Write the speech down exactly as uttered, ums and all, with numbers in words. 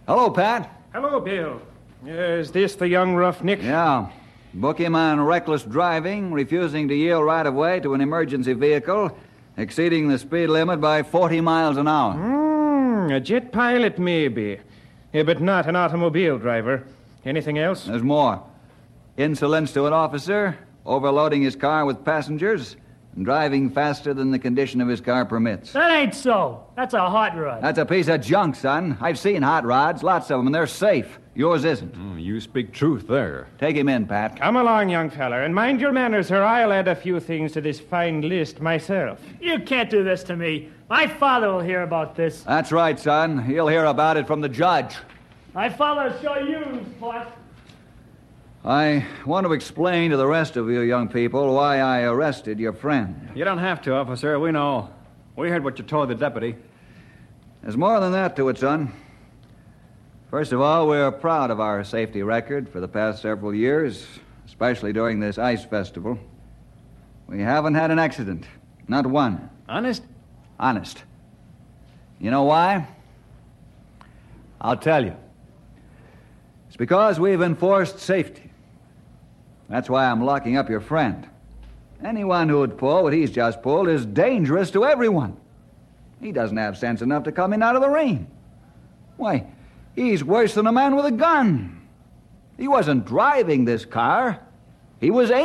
Hello, Pat. Hello, Bill. Uh, is this the young roughneck? Yeah. Book him on reckless driving, refusing to yield right-of-way to an emergency vehicle, exceeding the speed limit by forty miles an hour. Hmm, a jet pilot, maybe. Yeah, but not an automobile driver. Anything else? There's more. Insolence to an officer, overloading his car with passengers, and driving faster than the condition of his car permits. That ain't so. That's a hot rod. That's a piece of junk, son. I've seen hot rods, lots of them, and they're safe. Yours isn't. Oh, you speak truth there. Take him in, Pat. Come along, young feller, and mind your manners, or I'll add a few things to this fine list myself. You can't do this to me. My father will hear about this. That's right, son. He'll hear about it from the judge. My father will show you, what? I want to explain to the rest of you young people why I arrested your friend. You don't have to, officer. We know. We heard what you told the deputy. There's more than that to it, son. First of all, we're proud of our safety record for the past several years, especially during this ice festival. We haven't had an accident. Not one. Honest? Honest. You know why? I'll tell you. It's because we've enforced safety. That's why I'm locking up your friend. Anyone who would pull what he's just pulled is dangerous to everyone. He doesn't have sense enough to come in out of the rain. Why, he's worse than a man with a gun. He wasn't driving this car. He was aiming.